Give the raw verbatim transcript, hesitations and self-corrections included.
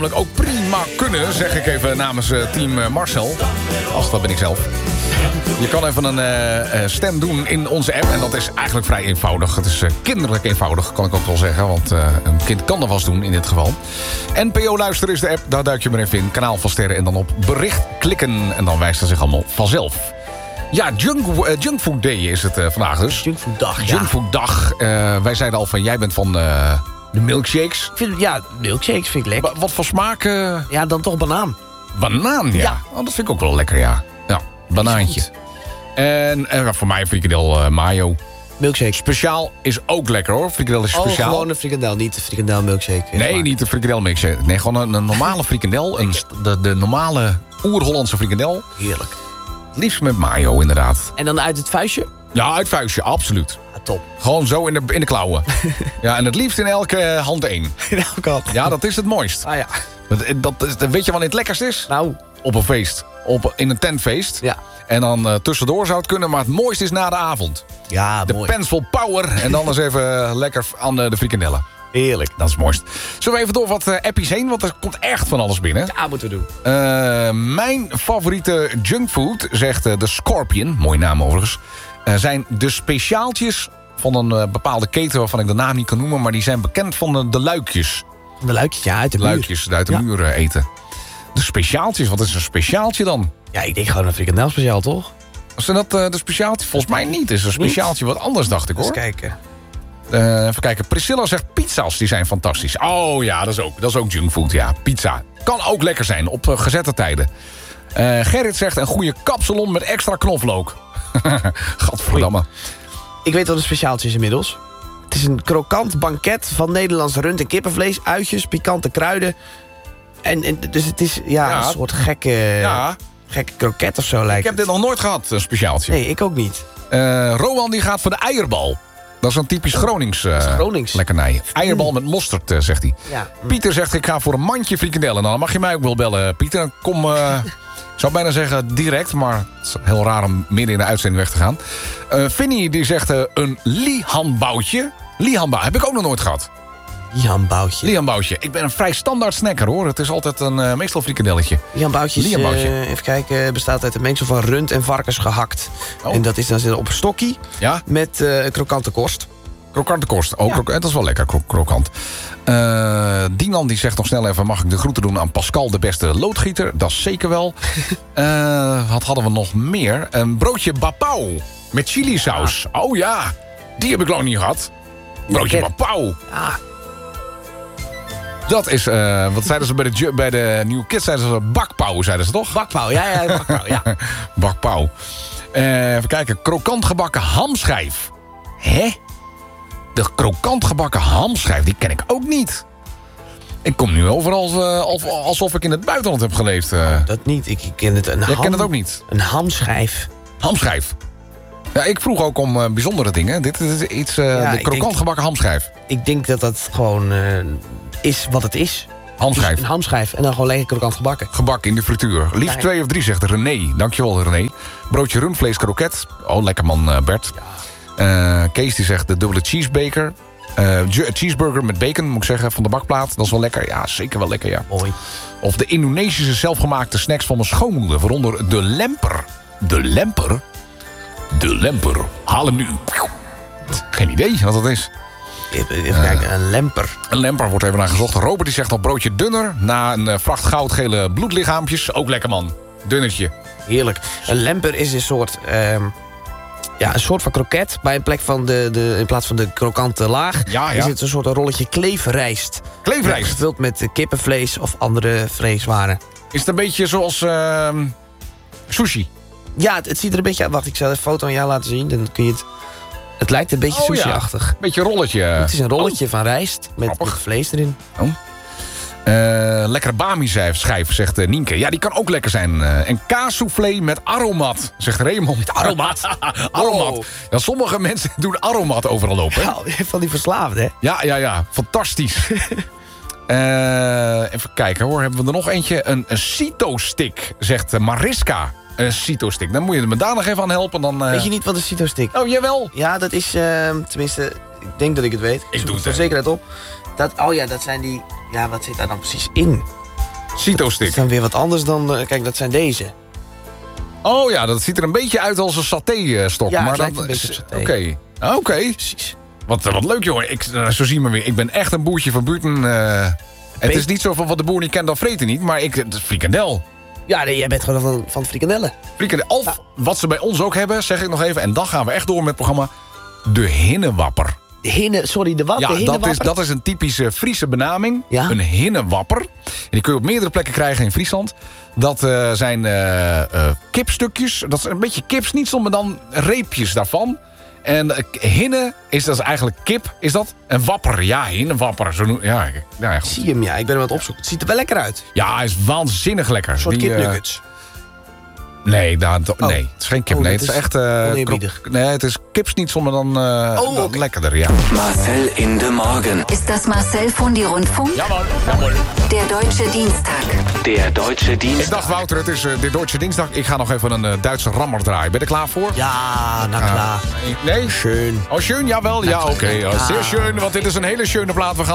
Ook prima kunnen, zeg ik even namens uh, team uh, Marcel. Ach, dat ben ik zelf. Je kan even een uh, stem doen in onze app. En dat is eigenlijk vrij eenvoudig. Het is uh, kinderlijk eenvoudig, kan ik ook wel zeggen. Want uh, een kind kan er vast doen in dit geval. N P O Luisteren is de app. Daar duik je maar even in. Kanaal van Sterren. En dan op bericht klikken. En dan wijst het zich allemaal vanzelf. Ja, junk, uh, Junkfood Day is het uh, vandaag dus. Junkfood Dag, ja. Junkfood Dag. Uh, wij zeiden al van, jij bent van... Uh, De milkshakes? Ik vind, ja, milkshakes vind ik lekker. Ba- wat voor smaak? Uh... Ja, dan toch banaan. Banaan, ja. ja. Oh, dat vind ik ook wel lekker, ja. Ja, banaantje. En, en voor mij frikandel uh, mayo. Milkshake. Speciaal is ook lekker, hoor. Frikandel is speciaal. Oh, gewoon een frikandel, niet de frikandel milkshake. Nee, maar. niet de frikandel milkshake. Nee, gewoon een, een normale frikandel. Een, de, de normale oer-Hollandse frikandel. Heerlijk. Liefst met mayo, inderdaad. En dan uit het vuistje? Ja, uit vuistje, absoluut. Ja, top. Gewoon zo in de, in de klauwen. Ja, en het liefst in elke hand één. In elke hand. Ja, dat is het mooist. Ah ja. Dat, dat, weet je wanneer het lekkerst is? Nou. Op een feest. Op, in een tentfeest. Ja. En dan uh, tussendoor zou het kunnen, maar het mooiste is na de avond. Ja, de mooi. pens vol power en dan eens even uh, lekker aan de, de frikandellen. Heerlijk. Dat is het mooist. Zullen we even door wat uh, appies heen, want er komt echt van alles binnen. Ja, moeten we doen. Uh, mijn favoriete junkfood, zegt uh, de Scorpion, mooie naam overigens, uh, zijn de speciaaltjes van een uh, bepaalde keten waarvan ik de naam niet kan noemen, maar die zijn bekend van de, de luikjes. De luikjes, ja, uit de muur. Luikjes uit de ja. muur uh, eten. De speciaaltjes, wat is een speciaaltje dan? Ja, ik denk gewoon een frikandel speciaal, toch? Zijn dat uh, de speciaaltjes? Volgens mij niet. Het is een speciaaltje wat anders, dacht ik, hoor. Eens kijken. Uh, even kijken. Priscilla zegt pizza's, die zijn fantastisch. Oh ja, dat is ook, dat is ook junkfood, ja. Pizza. Kan ook lekker zijn, op uh, gezette tijden. Uh, Gerrit zegt een goede kapsalon met extra knoflook. Gadverdamme. Oei. Ik weet wat een speciaaltje is inmiddels. Het is een krokant banket van Nederlands rund- en kippenvlees, uitjes, pikante kruiden. En, en dus het is ja, ja. een soort gekke, ja. gekke kroket of zo lijkt Ik heb het. dit nog nooit gehad, een speciaaltje. Nee, ik ook niet. Uh, Rowan die gaat voor de eierbal. Dat is een typisch Gronings, uh, Gronings. lekkernij. Eierbal mm. met mosterd, uh, zegt hij. Ja. Mm. Pieter zegt, ik ga voor een mandje frikandellen. Nou, dan mag je mij ook wel bellen, Pieter. Kom, uh, ik zou bijna zeggen direct, maar het is heel raar om midden in de uitzending weg te gaan. Uh, Finny die zegt uh, een lihanboutje. Lihanbouw, heb ik ook nog nooit gehad. Lihanboutje. Lihanboutje. Ik ben een vrij standaard snacker, hoor. Het is altijd een uh, meestal frikandelletje. Lihanboutjes, uh, even kijken, bestaat uit een mengsel van rund en varkens gehakt. Oh. En dat is dan op een stokkie ja? met uh, krokante korst. Krokante korst, ook. Ja. Dat is wel lekker, krok krokant. Uh, Dienan die zegt nog snel even, mag ik de groeten doen aan Pascal, de beste loodgieter? Dat is zeker wel. uh, wat hadden we nog meer? Een broodje bapau met chilisaus. Ja. Oh ja, die heb ik lang niet gehad. Broodje ja, bapau. Ja. Dat is, uh, wat zeiden ze bij de, bij de New Kids? Zeiden ze bakpauw, zeiden ze toch? Bakpauw, ja, ja, bakpauw, ja. Bakpauw. Uh, even kijken, krokant gebakken hamschijf. Hè? De krokant gebakken hamschijf, die ken ik ook niet. Ik kom nu overal uh, alsof ik in het buitenland heb geleefd. Uh. Oh, dat niet, ik ken het. Een Jij ham, kent het ook niet? Een hamschijf. Hamschijf. Ja, ik vroeg ook om uh, bijzondere dingen. Dit is iets, uh, ja, de krokant denk, gebakken hamschijf. Ik denk dat dat gewoon uh, is wat het is. Hamschijf. Dus een hamschijf en dan gewoon lekker krokant gebakken. Gebakken in de frituur. Liefst ja, twee of drie, zegt René. Dankjewel, René. Broodje rundvlees kroket. Oh, lekker man, uh, Bert. Ja. Uh, Kees die zegt de dubbele cheesebaker. Uh, cheeseburger met bacon, moet ik zeggen, van de bakplaat. Dat is wel lekker. Ja, zeker wel lekker, ja. Mooi. Of de Indonesische zelfgemaakte snacks van mijn schoonmoeder. Waaronder de lemper. De lemper? De lemper. Haal hem nu. Geen idee wat dat is. Even, even uh, kijken, een lemper. Een lemper wordt even naar gezocht. Robert die zegt nog broodje dunner. Na een uh, vracht goudgele bloedlichaampjes. Ook lekker man. Dunnertje. Heerlijk. Een lemper is een soort... Um... Ja, een soort van kroket. Bij een plek van de, de, in plaats van de krokante laag... Ja, ja. is het een soort rolletje kleefrijst. Kleefrijst? Ja, gevuld met kippenvlees of andere vleeswaren. Is het een beetje zoals uh, sushi? Ja, het, het ziet er een beetje uit. Wacht, ik zal een foto aan jou laten zien. Dan kun je het... Het lijkt een beetje oh, sushi-achtig. Ja. Beetje rolletje. Het is een rolletje oh. van rijst met, met vlees erin. Oh. Uh, lekkere bami-schijf, zegt uh, Nienke. Ja, die kan ook lekker zijn. Uh, en kaassoufflé met aromat, zegt Raymond. Met aromat? Aromat. Oh. Ja, sommige mensen doen aromat overal op, hè? Ja, van die verslaafden, hè? Ja, ja, ja. Fantastisch. uh, even kijken, hoor. Hebben we er nog eentje? Een, een Cito-stick, zegt uh, Mariska. Een Cito-stick. Dan moet je me daar nog even aan helpen. Dan, uh... Weet je niet wat een Cito-stick? Oh, jawel. Ja, dat is... Uh, tenminste, ik denk dat ik het weet. Ik doe het. Voor zekerheid op. Dat, oh ja, dat zijn die... Ja, wat zit daar dan precies in? Cito-stick. Dat is dan weer wat anders dan... Uh, kijk, dat zijn deze. Oh ja, dat ziet er een beetje uit als een saté-stok. Ja, maar het lijkt dan, een beetje op saté. Oké, okay. oké. Okay. Precies. Wat, wat leuk, jongen. Ik, zo zie je me weer. Ik ben echt een boertje van Buiten. Uh, het is niet zo van wat de boer niet kent, dan vreet hij niet. Maar ik, het is frikandel. Ja, nee, jij bent gewoon van, van frikandellen. Frikandel. Of ja. Wat ze bij ons ook hebben, zeg ik nog even. En dan gaan we echt door met het programma. De hinnenwapper. De hinne, sorry, de wat? Ja, de dat is, dat is een typische Friese benaming. Ja? Een hinnenwapper. En die kun je op meerdere plekken krijgen in Friesland. Dat uh, zijn uh, uh, kipstukjes. Dat is een beetje kipsnietsel, maar dan reepjes daarvan. En uh, hinne is dat is eigenlijk kip. Is dat? Een wapper. Ja, hinnenwapper. Zo noem, ja, ja, goed. Zie je hem, ja. Ik ben hem aan het opzoeken. Het ziet er wel lekker uit. Ja, hij is waanzinnig lekker. Een soort die, kipnuggets. Uh, Nee, nou, oh. nee, het is geen kip. Oh, nee, het is, is echt... Uh, nee, het is kipsnietsel, maar dan, uh, oh, dan okay. lekkerder, ja. Marcel in de Morgen. Ist das Marcel von die Rundfunk? Jawohl, jawohl. Der Deutsche Dienstag. Der Deutsche Dienstag. Ik dacht, Wouter, het is uh, de Deutsche Dienstdag. Ik ga nog even een uh, Duitse rammer draaien. Ben je er klaar voor? Ja, na klaar. Uh, nee? Schön. Oh, schön, jawel. Ja, oké. Okay. Ja. Zeer schön, want dit is een hele schöne plaat. We gaan